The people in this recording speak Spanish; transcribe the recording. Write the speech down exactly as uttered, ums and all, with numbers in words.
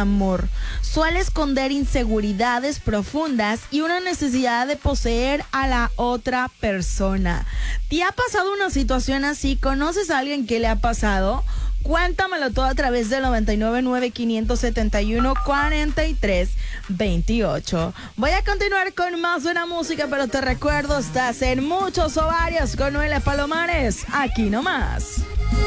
amor. Suele esconder inseguridades profundas y una necesidad de poseer a la otra persona. ¿Te ha pasado una situación así? ¿Conoces a alguien que le ha pasado? Cuéntamelo todo a través del noventa y nueve nueve quinientos setenta y uno cuarenta y tres veintiocho. Voy a continuar con más buena música, pero te recuerdo, estás en Muchos Ovarios con Noelia Palomares, aquí nomás.